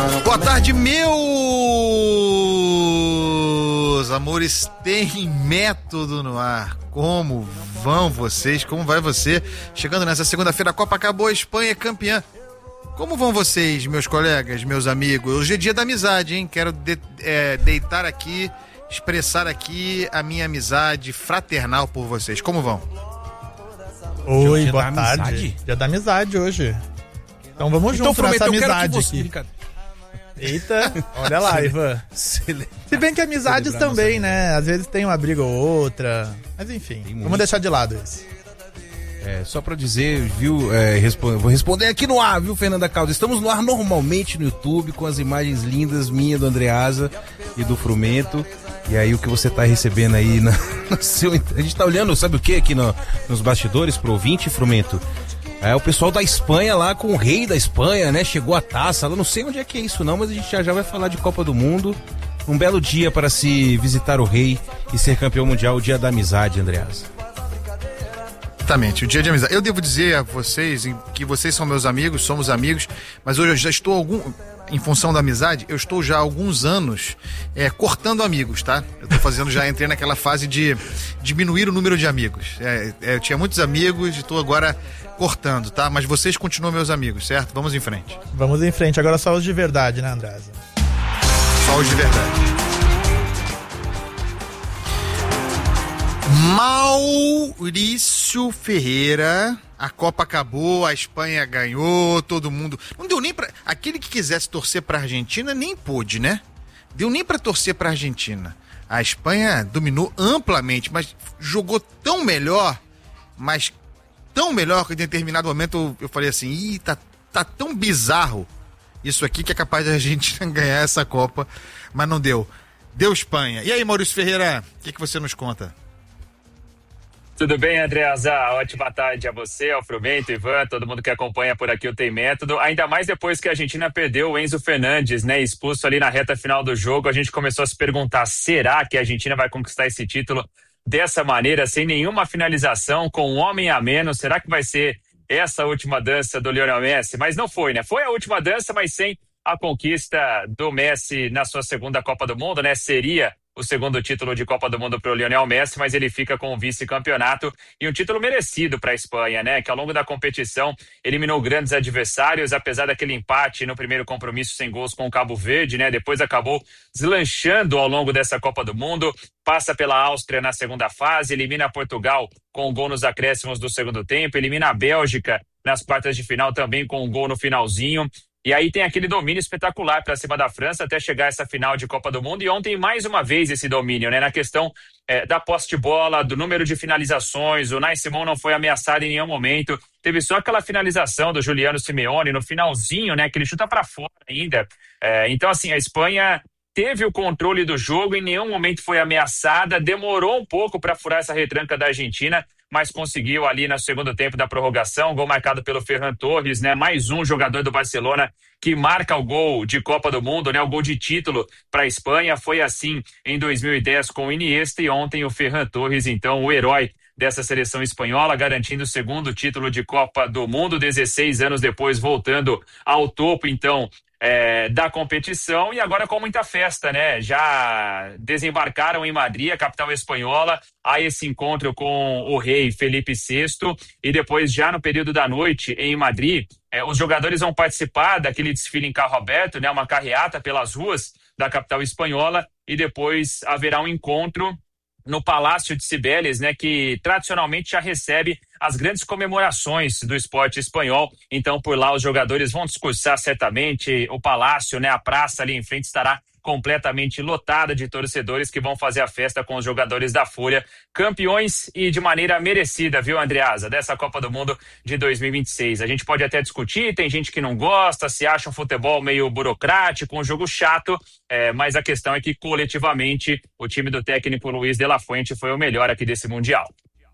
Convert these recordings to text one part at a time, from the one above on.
Boa tarde, meus amores. Tem método no ar. Como vão vocês? Como vai você? Chegando nessa segunda-feira, a Copa acabou, a Espanha é campeã. Como vão vocês, meus colegas, meus amigos? Hoje é dia da amizade, hein? Quero deitar aqui, expressar aqui a minha amizade fraternal por vocês. Como vão? Oi, boa tarde. Dia da amizade hoje. Então vamos junto nessa amizade aqui. Eita, olha lá, Ivan. Se bem que amizades também, né? Às vezes tem uma briga ou outra. Mas enfim, vamos deixar de lado isso. Só pra dizer, viu, vou responder aqui no ar, viu, Fernanda Caldas? Estamos no ar normalmente no YouTube, com as imagens lindas, minha, do Andreasa e do Frumento. E aí o que você tá recebendo aí no seu... A gente tá olhando, sabe o que aqui nos bastidores pro ouvinte, Frumento? É o pessoal da Espanha lá com o rei da Espanha, né? Chegou a taça, eu não sei onde é que é isso não, mas a gente já vai falar de Copa do Mundo. Um belo dia para se visitar o rei e ser campeão mundial, o dia da amizade, Andreasa. Exatamente, o dia de amizade. Eu devo dizer a vocês que vocês são meus amigos, somos amigos, mas hoje eu já estou em função da amizade, eu estou já há alguns anos cortando amigos, tá? Eu tô fazendo, já entrei naquela fase de diminuir o número de amigos. Eu tinha muitos amigos e estou agora cortando, tá? Mas vocês continuam meus amigos, certo? Vamos em frente. Vamos em frente, agora só os de verdade, né, Andreasa? Só os de verdade. Maurício Ferreira, a Copa acabou, a Espanha ganhou, todo mundo... Não deu nem pra... Aquele que quisesse torcer pra Argentina nem pôde, né? Deu nem pra torcer pra Argentina. A Espanha dominou amplamente, mas jogou tão melhor, que em determinado momento eu falei assim, tá tão bizarro isso aqui que é capaz de a Argentina ganhar essa Copa, mas não deu. Deu Espanha. E aí, Maurício Ferreira, o que você nos conta? Tudo bem, Andreasa? Ótima tarde a você, ao Frumento, Ivan, todo mundo que acompanha por aqui o Tem Método. Ainda mais depois que a Argentina perdeu o Enzo Fernandes, né, expulso ali na reta final do jogo, a gente começou a se perguntar, será que a Argentina vai conquistar esse título dessa maneira, sem nenhuma finalização, com um homem a menos? Será que vai ser essa última dança do Lionel Messi? Mas não foi, né? Foi a última dança, mas sem a conquista do Messi na sua segunda Copa do Mundo, né? Seria o segundo título de Copa do Mundo para o Lionel Messi, mas ele fica com o vice-campeonato e um título merecido para a Espanha, né? Que ao longo da competição eliminou grandes adversários, apesar daquele empate no primeiro compromisso sem gols com o Cabo Verde, né? Depois acabou deslanchando ao longo dessa Copa do Mundo, passa pela Áustria na segunda fase, elimina Portugal com um gol nos acréscimos do segundo tempo, elimina a Bélgica nas quartas de final também com um gol no finalzinho. E aí tem aquele domínio espetacular para cima da França até chegar essa final de Copa do Mundo. E ontem, mais uma vez, esse domínio, né? Na questão da posse de bola, do número de finalizações. O Unai Simon não foi ameaçado em nenhum momento. Teve só aquela finalização do Juliano Simeone no finalzinho, né? Que ele chuta para fora ainda. Então, assim, a Espanha teve o controle do jogo, em nenhum momento foi ameaçada. Demorou um pouco para furar essa retranca da Argentina, mas conseguiu ali no segundo tempo da prorrogação, gol marcado pelo Ferran Torres, né? Mais um jogador do Barcelona que marca o gol de Copa do Mundo, né? O gol de título para a Espanha. Foi assim em 2010 com o Iniesta e ontem o Ferran Torres, então o herói dessa seleção espanhola, garantindo o segundo título de Copa do Mundo, 16 anos depois, voltando ao topo, então, da competição, e agora com muita festa, né? Já desembarcaram em Madrid, a capital espanhola, a esse encontro com o rei Felipe VI, e depois, já no período da noite, em Madrid, os jogadores vão participar daquele desfile em carro aberto, né? Uma carreata pelas ruas da capital espanhola, e depois haverá um encontro no Palácio de Cibeles, né, que tradicionalmente já recebe as grandes comemorações do esporte espanhol. Então, por lá, os jogadores vão discursar certamente. O palácio, né, a praça ali em frente estará completamente lotada de torcedores que vão fazer a festa com os jogadores da Folha, campeões e de maneira merecida, viu, Andreasa, dessa Copa do Mundo de 2026. A gente pode até discutir, tem gente que não gosta, se acha um futebol meio burocrático, um jogo chato, mas a questão é que coletivamente o time do técnico Luiz de la Fuente foi o melhor aqui desse Mundial.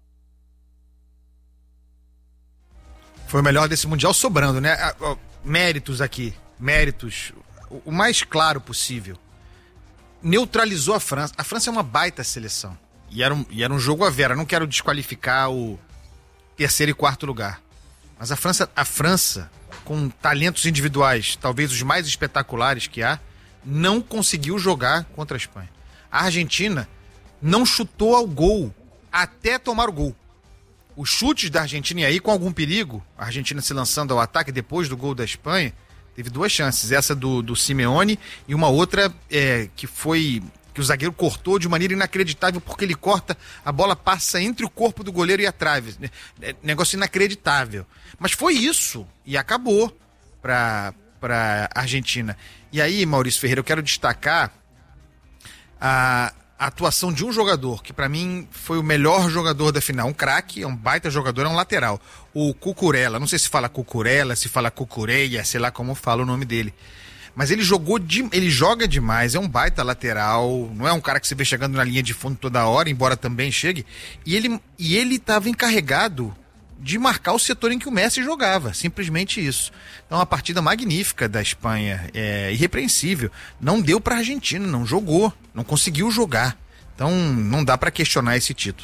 Foi o melhor desse Mundial sobrando, né? Méritos aqui, o mais claro possível. Neutralizou a França. A França é uma baita seleção. E era um jogo a vera. Não quero desqualificar o terceiro e quarto lugar. Mas a França com talentos individuais, talvez os mais espetaculares que há, não conseguiu jogar contra a Espanha. A Argentina não chutou ao gol até tomar o gol. Os chutes da Argentina, e aí com algum perigo, a Argentina se lançando ao ataque depois do gol da Espanha, teve 2 chances, essa do Simeone e uma outra que o zagueiro cortou de maneira inacreditável, porque ele corta, a bola passa entre o corpo do goleiro e a trave. Negócio inacreditável. Mas foi isso, e acabou para a Argentina. E aí, Maurício Ferreira, eu quero destacar a atuação de um jogador, que para mim foi o melhor jogador da final, um craque, é um baita jogador, é um lateral, o Cucurella. Não sei se fala Cucurella, se fala Cucureia, sei lá como fala o nome dele. Mas ele joga demais, é um baita lateral, não é um cara que você vê chegando na linha de fundo toda hora, embora também chegue. E ele estava encarregado de marcar o setor em que o Messi jogava, simplesmente isso. Então, uma partida magnífica da Espanha, irrepreensível. Não deu para a Argentina, não jogou, não conseguiu jogar. Então, não dá para questionar esse título.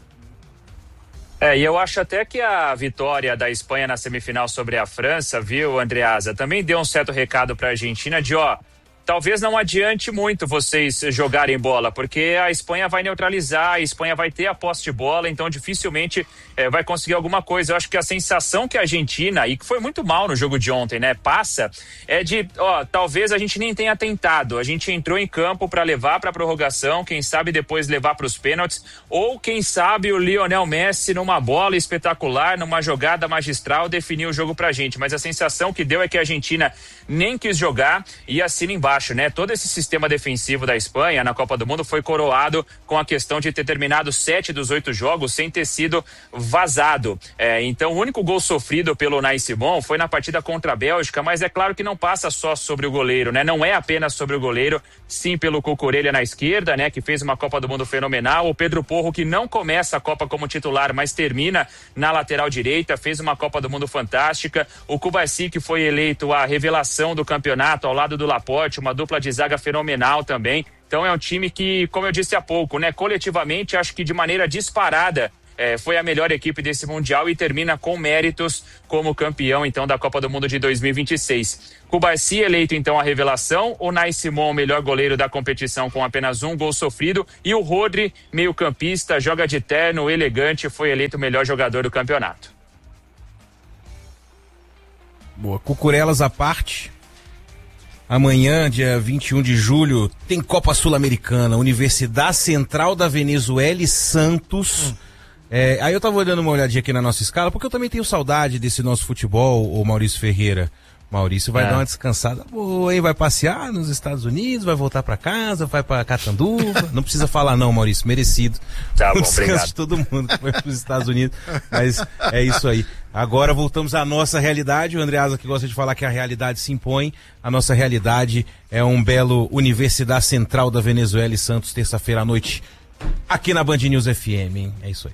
E eu acho até que a vitória da Espanha na semifinal sobre a França, viu, Andreasa, também deu um certo recado para a Argentina de, talvez não adiante muito vocês jogarem bola, porque a Espanha vai neutralizar, a Espanha vai ter a posse de bola, então dificilmente vai conseguir alguma coisa. Eu acho que a sensação que a Argentina, e que foi muito mal no jogo de ontem, né, passa, é de, talvez a gente nem tenha tentado, a gente entrou em campo para levar para a prorrogação, quem sabe depois levar para os pênaltis, ou quem sabe o Lionel Messi numa bola espetacular, numa jogada magistral, definiu o jogo pra gente, mas a sensação que deu é que a Argentina nem quis jogar e assina embaixo, né? Todo esse sistema defensivo da Espanha na Copa do Mundo foi coroado com a questão de ter terminado 7 dos 8 jogos sem ter sido vazado. Então, o único gol sofrido pelo Unai Simón foi na partida contra a Bélgica, mas é claro que não passa só sobre o goleiro, né? Não é apenas sobre o goleiro, sim pelo Cucurella na esquerda, né? Que fez uma Copa do Mundo fenomenal. O Pedro Porro, que não começa a Copa como titular, mas termina na lateral direita, fez uma Copa do Mundo fantástica. O Cubarsí, que foi eleito a revelação do campeonato ao lado do Laporte, uma dupla de zaga fenomenal também. Então é um time que, como eu disse há pouco, né? Coletivamente, acho que de maneira disparada, foi a melhor equipe desse Mundial e termina com méritos como campeão, então, da Copa do Mundo de 2026. Cubarsí eleito, então, a revelação, o Unai Simón, o melhor goleiro da competição com apenas 1 gol sofrido, e o Rodri, meio campista, joga de terno, elegante, foi eleito o melhor jogador do campeonato. Boa, Cucurelas à parte. Amanhã, dia 21 de julho, tem Copa Sul-Americana, Universidade Central da Venezuela e Santos. Aí eu tava dando uma olhadinha aqui na nossa escala, porque eu também tenho saudade desse nosso futebol, o Maurício Ferreira. Maurício vai dar uma descansada boa, hein? Vai passear nos Estados Unidos, vai voltar pra casa, vai pra Catanduva. Não precisa falar não, Maurício, merecido. Tá bom, descanso obrigado. de todo mundo que foi pros Estados Unidos, mas é isso aí. Agora voltamos à nossa realidade. O Andreasa que gosta de falar que a realidade se impõe. A nossa realidade é um belo Universidade Central da Venezuela e Santos, terça-feira à noite, aqui na Band News FM, hein? É isso aí.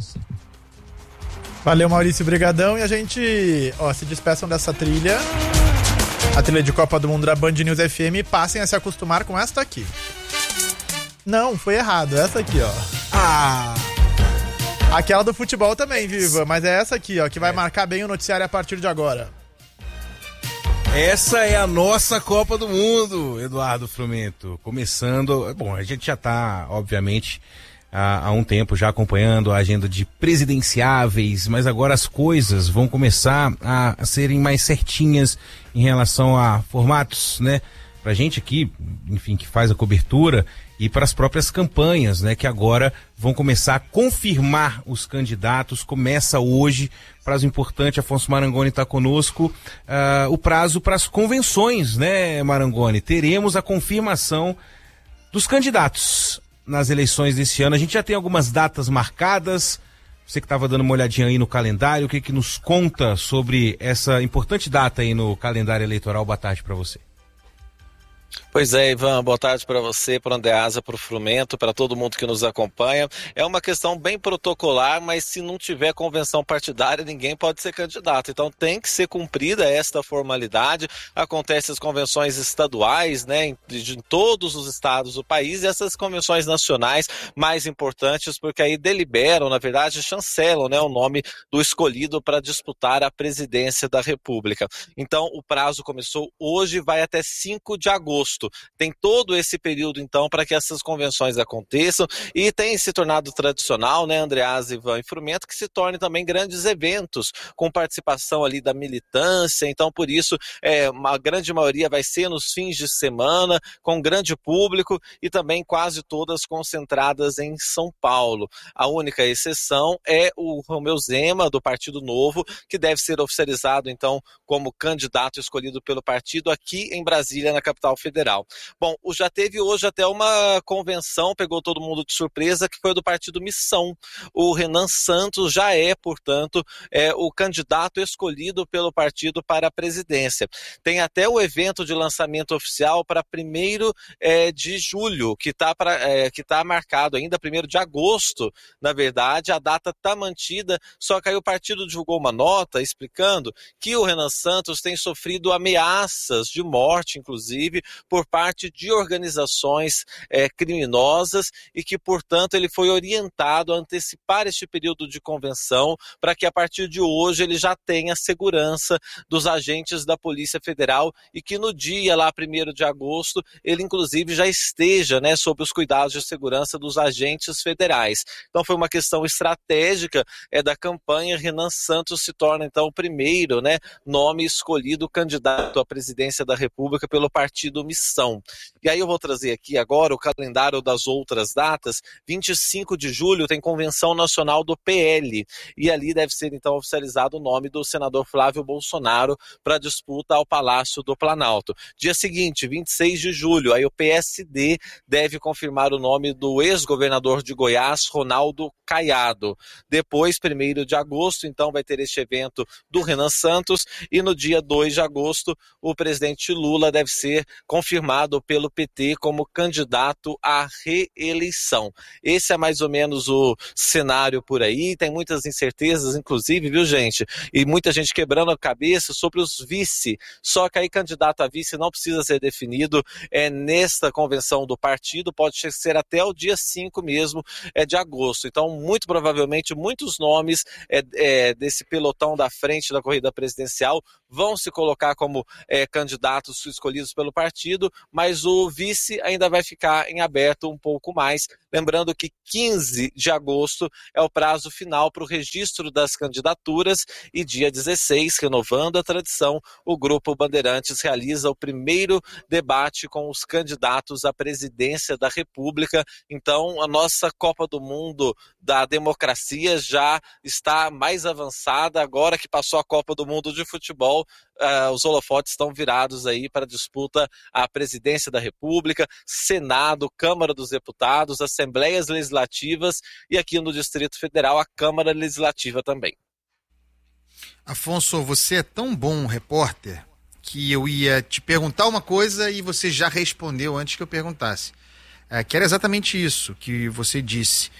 Valeu, Maurício, brigadão. E a gente, se despeçam dessa trilha, a trilha de Copa do Mundo da Band News FM, e passem a se acostumar com esta aqui. Não, foi errado, essa aqui, Aquela do futebol também, Viva, mas é essa aqui, que vai marcar bem o noticiário a partir de agora. Essa é a nossa Copa do Mundo, Eduardo Frumento. Começando, bom, a gente já tá, obviamente, há um tempo já acompanhando a agenda de presidenciáveis, mas agora as coisas vão começar a serem mais certinhas em relação a formatos, né? Pra gente aqui, enfim, que faz a cobertura, e para as próprias campanhas, né? Que agora vão começar a confirmar os candidatos. Começa hoje, prazo importante, Afonso Marangoni está conosco, o prazo para as convenções, né, Marangoni? Teremos a confirmação dos candidatos nas eleições desse ano. A gente já tem algumas datas marcadas. Você que estava dando uma olhadinha aí no calendário, o que nos conta sobre essa importante data aí no calendário eleitoral? Boa tarde para você. Pois é, Ivan, boa tarde para você, para o Andreasa, para o Frumento, para todo mundo que nos acompanha. É uma questão bem protocolar, mas se não tiver convenção partidária, ninguém pode ser candidato. Então tem que ser cumprida esta formalidade. Acontecem as convenções estaduais, né, em todos os estados do país, e essas convenções nacionais mais importantes, porque aí deliberam, na verdade, chancelam, né, o nome do escolhido para disputar a presidência da República. Então o prazo começou hoje e vai até 5 de agosto. Tem todo esse período, então, para que essas convenções aconteçam, e tem se tornado tradicional, né, Andreasa, Ivan e Frumento, que se tornem também grandes eventos, com participação ali da militância. Então, por isso, a grande maioria vai ser nos fins de semana, com grande público, e também quase todas concentradas em São Paulo. A única exceção é o Romeu Zema, do Partido Novo, que deve ser oficializado, então, como candidato escolhido pelo partido aqui em Brasília, na capital federal. Bom, já teve hoje até uma convenção, pegou todo mundo de surpresa, que foi do Partido Missão. O Renan Santos já é, portanto, o candidato escolhido pelo partido para a presidência. Tem até o evento de lançamento oficial para 1º de julho, que está marcado ainda, 1º de agosto, na verdade, a data está mantida, só que aí o partido divulgou uma nota explicando que o Renan Santos tem sofrido ameaças de morte, inclusive, por parte de organizações criminosas, e que, portanto, ele foi orientado a antecipar este período de convenção para que, a partir de hoje, ele já tenha segurança dos agentes da Polícia Federal e que no dia, lá 1º de agosto, ele, inclusive, já esteja, né, sob os cuidados de segurança dos agentes federais. Então, foi uma questão estratégica da campanha. Renan Santos se torna, então, o primeiro, né, nome escolhido candidato à presidência da República pelo Partido Missão. E aí eu vou trazer aqui agora o calendário das outras datas. 25 de julho tem Convenção Nacional do PL, e ali deve ser então oficializado o nome do senador Flávio Bolsonaro para disputa ao Palácio do Planalto. Dia seguinte, 26 de julho, aí o PSD deve confirmar o nome do ex-governador de Goiás, Ronaldo Caiado. Depois, 1º de agosto, então vai ter este evento do Renan Santos, e no dia 2 de agosto o presidente Lula deve ser confirmado pelo PT como candidato à reeleição. Esse é mais ou menos o cenário por aí. Tem muitas incertezas, inclusive, viu, gente? E muita gente quebrando a cabeça sobre os vice. Só que aí candidato a vice não precisa ser definido nesta convenção do partido, pode ser até o dia 5 mesmo de agosto. Então, muito provavelmente, muitos nomes desse pelotão da frente da corrida presidencial vão se colocar como candidatos escolhidos pelo partido, mas o vice ainda vai ficar em aberto um pouco mais. Lembrando que 15 de agosto é o prazo final para o registro das candidaturas, e dia 16, renovando a tradição, o Grupo Bandeirantes realiza o primeiro debate com os candidatos à presidência da República. Então, a nossa Copa do Mundo da democracia já está mais avançada. Agora que passou a Copa do Mundo de futebol, os holofotes estão virados aí para a disputa à presidência da República, Senado, Câmara dos Deputados, Assembleias Legislativas e aqui no Distrito Federal a Câmara Legislativa também. Afonso, você é tão bom repórter que eu ia te perguntar uma coisa e você já respondeu antes que eu perguntasse. Que era exatamente isso que você disse.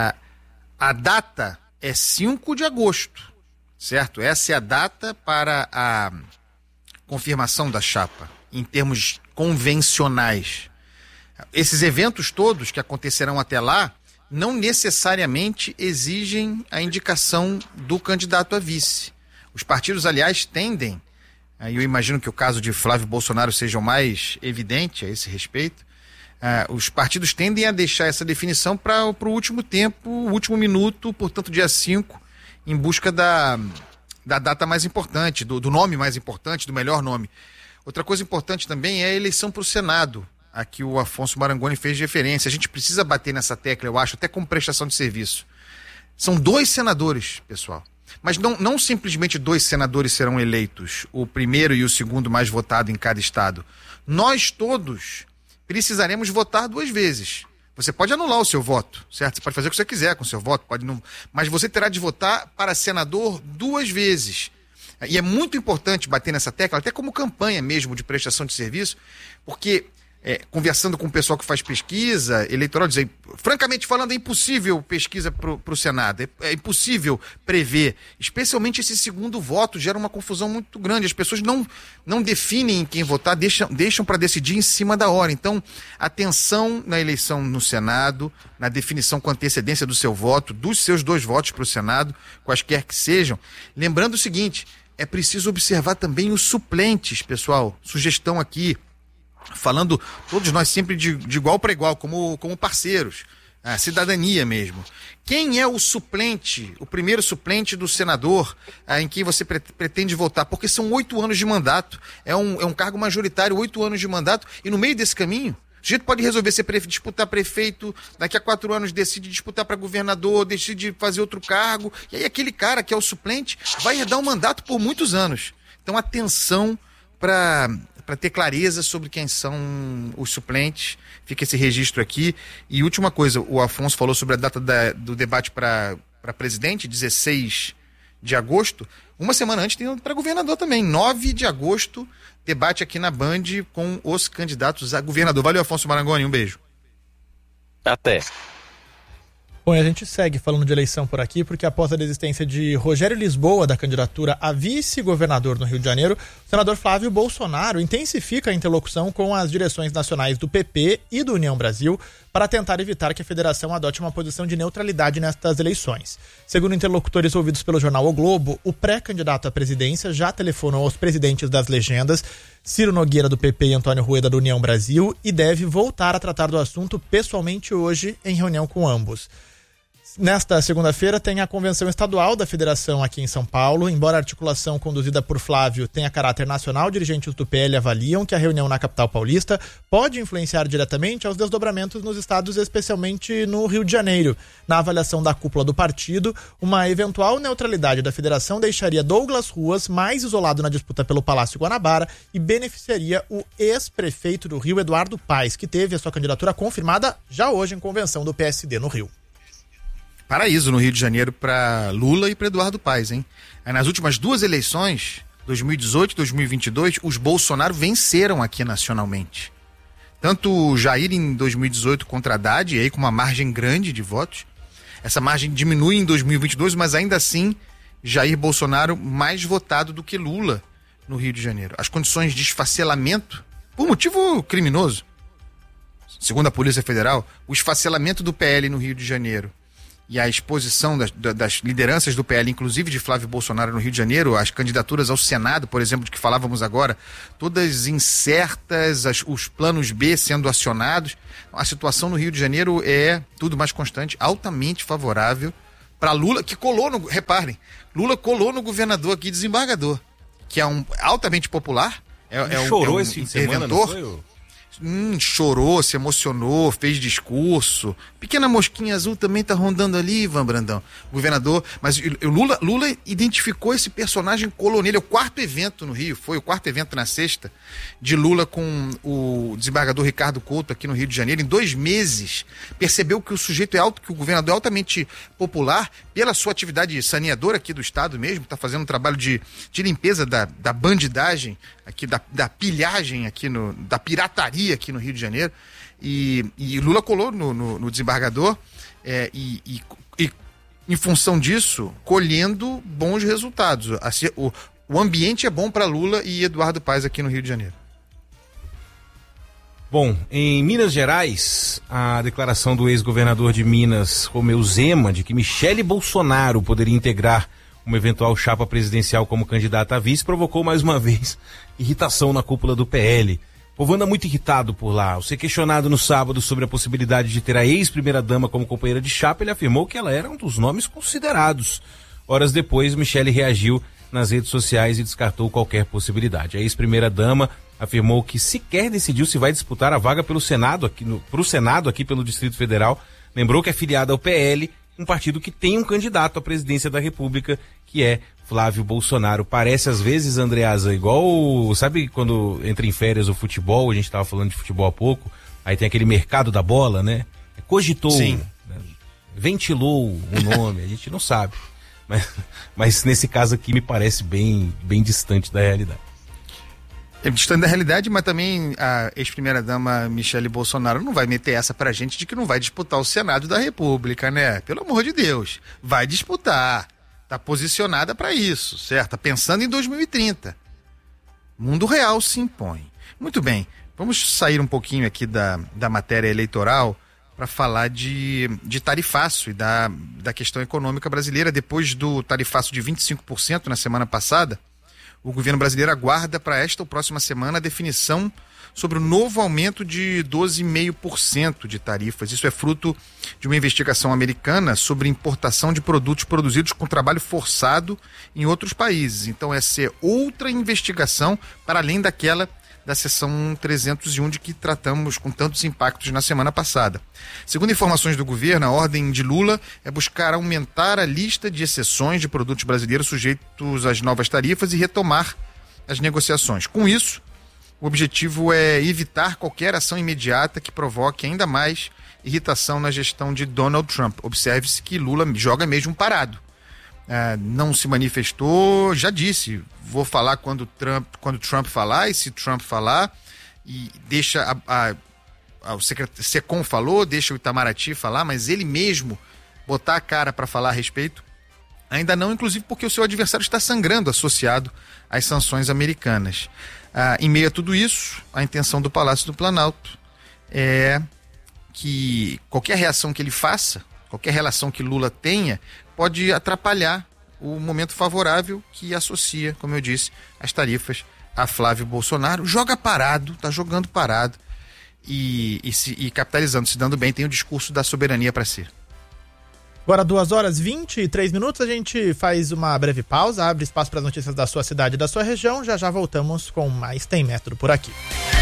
A data é 5 de agosto, certo? Essa é a data para a confirmação da chapa, em termos convencionais. Esses eventos todos que acontecerão até lá não necessariamente exigem a indicação do candidato a vice. Os partidos, aliás, tendem, eu imagino que o caso de Flávio Bolsonaro seja o mais evidente a esse respeito, os partidos tendem a deixar essa definição para o último tempo, o último minuto, portanto, dia 5, em busca da data mais importante, do nome mais importante, do melhor nome. Outra coisa importante também é a eleição para o Senado, a que o Afonso Marangoni fez referência. A gente precisa bater nessa tecla, eu acho, até como prestação de serviço. São 2 senadores, pessoal. Mas não simplesmente 2 senadores serão eleitos, o primeiro e o segundo mais votado em cada estado. Nós todos precisaremos votar 2 vezes. Você pode anular o seu voto, certo? Você pode fazer o que você quiser com o seu voto, pode não, mas você terá de votar para senador 2 vezes. E é muito importante bater nessa tecla, até como campanha mesmo de prestação de serviço, porque conversando com o pessoal que faz pesquisa eleitoral, dizer, francamente falando, é impossível pesquisa para o Senado, é impossível prever, especialmente esse segundo voto gera uma confusão muito grande, as pessoas não definem quem votar, deixam para decidir em cima da hora. Então, atenção na eleição no Senado, na definição com antecedência do seu voto, dos seus 2 votos para o Senado, quaisquer que sejam. Lembrando o seguinte, é preciso observar também os suplentes, pessoal, sugestão aqui, falando todos nós sempre de igual para igual, como parceiros, a cidadania mesmo. Quem é o suplente, o primeiro suplente do senador em quem você pretende votar? Porque são 8 anos de mandato, é um cargo majoritário, 8 anos de mandato, e no meio desse caminho, o sujeito pode resolver disputar prefeito, daqui a 4 anos decide disputar para governador, decide fazer outro cargo, e aí aquele cara que é o suplente vai herdar um mandato por muitos anos. Então atenção para ter clareza sobre quem são os suplentes, fica esse registro aqui. E última coisa, o Afonso falou sobre a data do debate para presidente, 16 de agosto. Uma semana antes tem para governador também, 9 de agosto, debate aqui na Band com os candidatos a governador. Valeu, Afonso Marangoni, um beijo. Até. Bom, e a gente segue falando de eleição por aqui, porque após a desistência de Rogério Lisboa da candidatura a vice-governador no Rio de Janeiro, o senador Flávio Bolsonaro intensifica a interlocução com as direções nacionais do PP e do União Brasil para tentar evitar que a federação adote uma posição de neutralidade nestas eleições. Segundo interlocutores ouvidos pelo jornal O Globo, o pré-candidato à presidência já telefonou aos presidentes das legendas, Ciro Nogueira do PP e Antônio Rueda do União Brasil, e deve voltar a tratar do assunto pessoalmente hoje em reunião com ambos. Nesta segunda-feira tem a convenção estadual da federação aqui em São Paulo. Embora a articulação conduzida por Flávio tenha caráter nacional, dirigentes do PL avaliam que a reunião na capital paulista pode influenciar diretamente aos desdobramentos nos estados, especialmente no Rio de Janeiro. Na avaliação da cúpula do partido, uma eventual neutralidade da federação deixaria Douglas Ruas mais isolado na disputa pelo Palácio Guanabara e beneficiaria o ex-prefeito do Rio, Eduardo Paes, que teve a sua candidatura confirmada já hoje em convenção do PSD no Rio. Paraíso no Rio de Janeiro para Lula e para Eduardo Paes, hein? Nas últimas 2 eleições, 2018 e 2022, os Bolsonaro venceram aqui nacionalmente. Tanto o Jair em 2018 contra Haddad, aí com uma margem grande de votos. Essa margem diminui em 2022, mas ainda assim, Jair Bolsonaro mais votado do que Lula no Rio de Janeiro. As condições de esfacelamento, por motivo criminoso, segundo a Polícia Federal, o esfacelamento do PL no Rio de Janeiro e a exposição das lideranças do PL, inclusive de Flávio Bolsonaro no Rio de Janeiro, as candidaturas ao Senado, por exemplo, de que falávamos agora, todas incertas, os planos B sendo acionados. A situação no Rio de Janeiro é tudo mais constante, altamente favorável para Lula, que colou no... Reparem, Lula colou no governador aqui, desembargador, que é altamente popular. Chorou esse fim de semana, não foi? Chorou, se emocionou, fez discurso. Pequena mosquinha azul também tá rondando ali, Ivan Brandão. Governador, mas Lula identificou esse personagem, colou nele. É o 4º evento no Rio, foi o 4º evento na sexta, de Lula com o desembargador Ricardo Couto aqui no Rio de Janeiro. Em 2 meses, percebeu que o sujeito que o governador é altamente popular pela sua atividade saneadora aqui do estado mesmo, tá fazendo um trabalho de limpeza da bandidagem, aqui da pilhagem aqui da pirataria aqui no Rio de Janeiro, e Lula colou no desembargador, e em função disso, colhendo bons resultados. Assim, o ambiente é bom para Lula e Eduardo Paes aqui no Rio de Janeiro. Bom, em Minas Gerais, a declaração do ex-governador de Minas, Romeu Zema, de que Michele Bolsonaro poderia integrar uma eventual chapa presidencial como candidata a vice, provocou mais uma vez irritação na cúpula do PL. O povo anda muito irritado por lá. Ao ser questionado no sábado sobre a possibilidade de ter a ex-primeira-dama como companheira de chapa, ele afirmou que ela era um dos nomes considerados. Horas depois, Michele reagiu nas redes sociais e descartou qualquer possibilidade. A ex-primeira-dama afirmou que sequer decidiu se vai disputar a vaga pelo Senado, pro Senado aqui pelo Distrito Federal. Lembrou que é filiada ao PL, um partido que tem um candidato à presidência da República, que é Flávio Bolsonaro. Parece às vezes, Andreasa, igual, sabe quando entra em férias o futebol, a gente estava falando de futebol há pouco, aí tem aquele mercado da bola, né? Cogitou, sim, né? Ventilou o nome, a gente não sabe. Mas nesse caso aqui me parece bem distante da realidade. É distante da realidade, mas também a ex-primeira-dama Michele Bolsonaro não vai meter essa pra gente de que não vai disputar o Senado da República, né? Pelo amor de Deus, vai disputar. Tá posicionada para isso, certo? Tá pensando em 2030. Mundo real se impõe. Muito bem, vamos sair um pouquinho aqui da matéria eleitoral para falar de tarifaço e da questão econômica brasileira. Depois do tarifaço de 25% na semana passada, o governo brasileiro aguarda para esta ou próxima semana a definição sobre o novo aumento de 12,5% de tarifas. Isso é fruto de uma investigação americana sobre importação de produtos produzidos com trabalho forçado em outros países. Então essa é outra investigação para além daquela da seção 301 de que tratamos com tantos impactos na semana passada. Segundo informações do governo, a ordem de Lula é buscar aumentar a lista de exceções de produtos brasileiros sujeitos às novas tarifas e retomar as negociações. Com isso, o objetivo é evitar qualquer ação imediata que provoque ainda mais irritação na gestão de Donald Trump. Observe-se que Lula joga mesmo parado. Não se manifestou, já disse, vou falar quando Trump falar, e se Trump falar, e deixa o Secom falou, deixa o Itamaraty falar, mas ele mesmo botar a cara para falar a respeito, ainda não, inclusive porque o seu adversário está sangrando associado às sanções americanas. Em meio a tudo isso, a intenção do Palácio do Planalto é que qualquer reação que ele faça, qualquer relação que Lula tenha, pode atrapalhar o momento favorável que associa, como eu disse, as tarifas a Flávio Bolsonaro. Joga parado, está jogando parado e capitalizando, se dando bem, tem o discurso da soberania para si. Agora 2h23, a gente faz uma breve pausa, abre espaço para as notícias da sua cidade e da sua região. Já voltamos com mais Tem Método por aqui.